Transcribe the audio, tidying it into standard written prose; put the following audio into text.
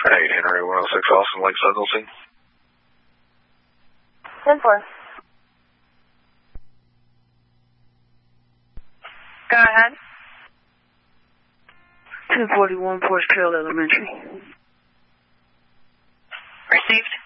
8 Henry 106 Austin Lake Sundelson. 10-4. Go ahead. 241 Forest Trail Elementary. Received.